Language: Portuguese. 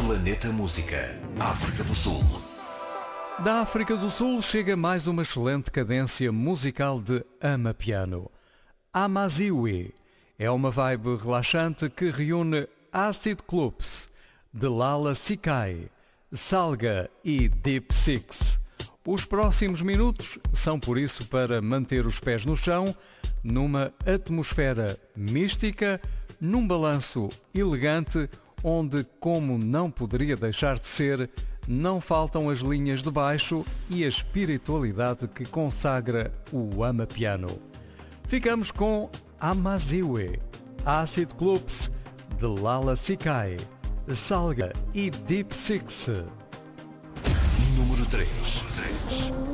Planeta Música, África do Sul. Da África do Sul chega mais uma excelente cadência musical de Amapiano. Amaziwe é uma vibe relaxante que reúne Acid Clubs, Delala Sikai, Salga e Deep Six. Os próximos minutos são por isso para manter os pés no chão, numa atmosfera mística, num balanço elegante, onde, como não poderia deixar de ser, não faltam as linhas de baixo e a espiritualidade que consagra o Amapiano. Ficamos com Amaziwe, Acid Clubs, Delala Sikai, Salga e Deep Six. Número 3.